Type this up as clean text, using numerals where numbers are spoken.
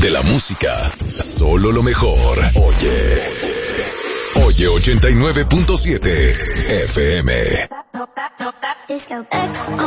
de la música, solo lo mejor. Oye 89.7 FM.